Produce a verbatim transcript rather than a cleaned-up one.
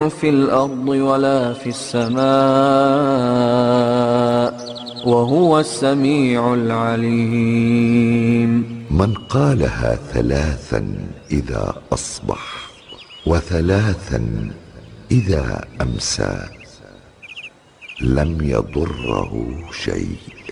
في الأرض ولا في السماء وهو السميع العليم. من قالها ثلاثا إذا أصبح وثلاثا إذا أمسى لم يضره شيء.